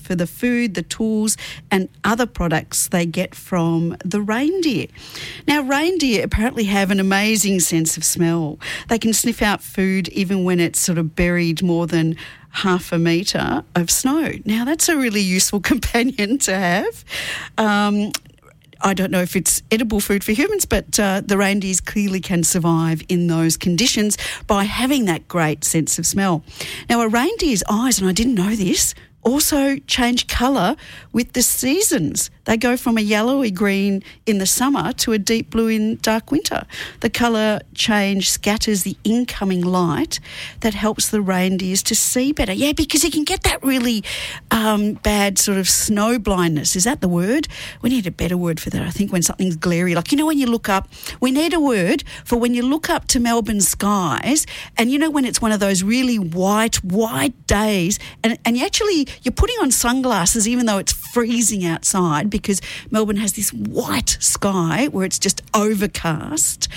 for the food, the tools and other products they get from the reindeer. Now, reindeer apparently have an amazing sense of smell. They can sniff out food even when it's sort of buried more than half a metre of snow. Now, that's a really useful companion to have. I don't know if it's edible food for humans, but the reindeers clearly can survive in those conditions by having that great sense of smell. Now, a reindeer's eyes, and I didn't know this, also change colour with the seasons. They go from a yellowy green in the summer to a deep blue in dark winter. The colour change scatters the incoming light that helps the reindeers to see better. Yeah, because you can get that really bad sort of snow blindness. Is that the word? We need a better word for that, I think, when something's glary. Like, you know, when you look up, we need a word for when you look up to Melbourne skies and, you know, when it's one of those really white days and you're putting on sunglasses even though it's freezing outside, because Melbourne has this white sky where it's just overcast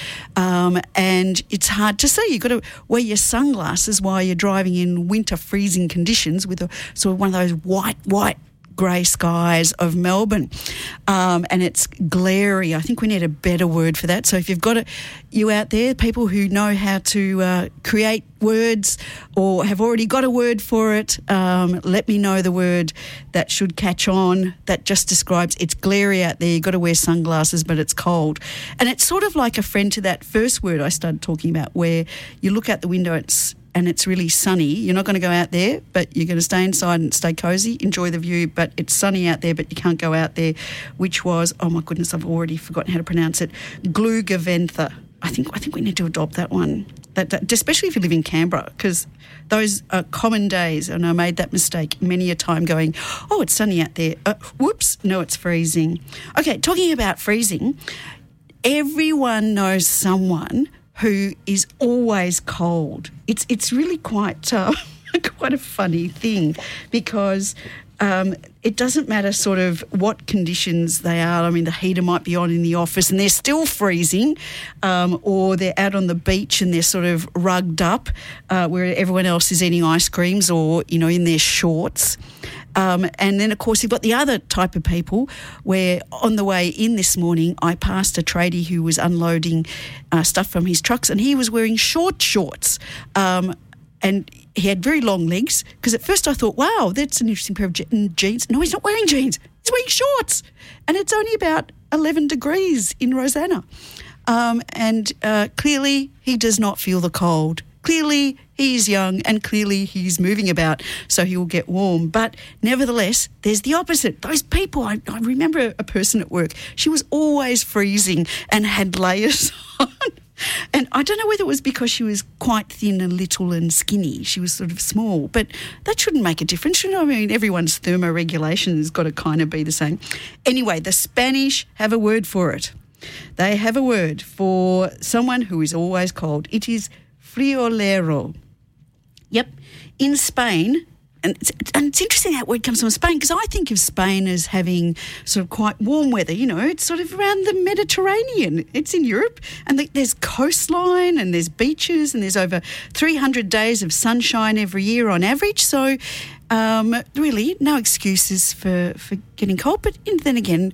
and it's hard to see. You've got to wear your sunglasses while you're driving in winter freezing conditions with a sort of one of those white grey skies of Melbourne, and it's glary. I think we need a better word for that. So if you've got you out there, people who know how to create words or have already got a word for it, let me know the word that should catch on. That just describes it's glary out there. You've got to wear sunglasses, but it's cold. And it's sort of like a friend to that first word I started talking about, where you look out the window and it's really sunny. You're not going to go out there, but you're going to stay inside and stay cosy, enjoy the view, but it's sunny out there, but you can't go out there, which was, oh my goodness, I've already forgotten how to pronounce it, Glugaventha. I think we need to adopt that one, that especially if you live in Canberra, because those are common days, and I made that mistake many a time going, oh, it's sunny out there. Whoops, no, it's freezing. Okay, talking about freezing, everyone knows someone who is always cold. It's really quite quite a funny thing, because it doesn't matter sort of what conditions they are. I mean, the heater might be on in the office and they're still freezing, or they're out on the beach and they're sort of rugged up where everyone else is eating ice creams or, you know, in their shorts. And then, of course, you've got the other type of people where on the way in this morning, I passed a tradie who was unloading stuff from his trucks, and he was wearing shorts. And he had very long legs, because at first I thought, wow, that's an interesting pair of jeans. No, he's not wearing jeans. He's wearing shorts. And it's only about 11 degrees in Rosanna. And clearly he does not feel the cold. Clearly he's young and clearly he's moving about, so he will get warm. But nevertheless, there's the opposite. Those people, I remember a person at work, she was always freezing and had layers on. And I don't know whether it was because she was quite thin and little and skinny. She was sort of small, but that shouldn't make a difference. You know, I mean, everyone's thermoregulation has got to kind of be the same. Anyway, the Spanish have a word for it. They have a word for someone who is always cold. It is friolero. Yep. In Spain, and it's interesting that word comes from Spain, because I think of Spain as having sort of quite warm weather. You know, it's sort of around the Mediterranean. It's in Europe, and there's coastline and there's beaches and there's over 300 days of sunshine every year on average. So really no excuses for getting cold. But then again,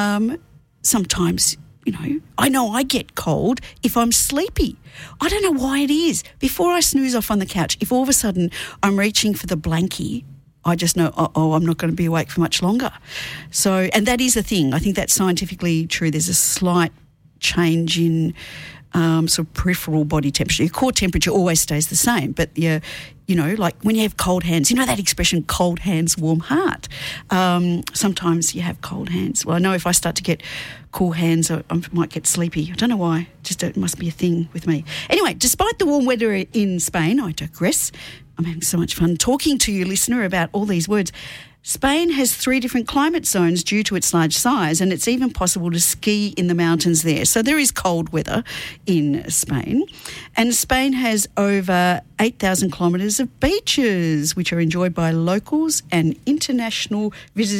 sometimes, you know I get cold if I'm sleepy. I don't know why it is. Before I snooze off on the couch, if all of a sudden I'm reaching for the blankie, I just know, I'm not going to be awake for much longer. So, and that is a thing. I think that's scientifically true. There's a slight change in sort of peripheral body temperature. Your core temperature always stays the same, but you know, like when you have cold hands, you know that expression, cold hands, warm heart. Sometimes you have cold hands. Well, I know if I start to get cool hands, I might get sleepy. I don't know why. Just it must be a thing with me. Anyway, despite the warm weather in Spain, I digress. I'm having so much fun talking to you, listener, about all these words. Spain has 3 different climate zones due to its large size, and it's even possible to ski in the mountains there. So there is cold weather in Spain. And Spain has over 8,000 kilometres of beaches, which are enjoyed by locals and international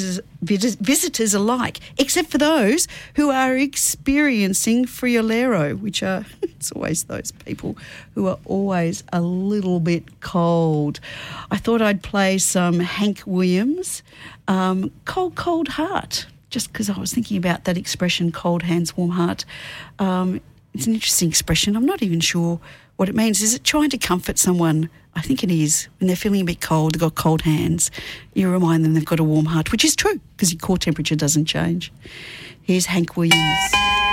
visitors alike, except for those who are experiencing friolero, which are, it's always those people who are always a little bit cold. I thought I'd play some Hank Williams is cold, cold heart. Just because I was thinking about that expression, cold hands, warm heart. It's an interesting expression. I'm not even sure what it means. Is it trying to comfort someone? I think it is. When they're feeling a bit cold, they've got cold hands, you remind them they've got a warm heart, which is true because your core temperature doesn't change. Here's Hank Williams.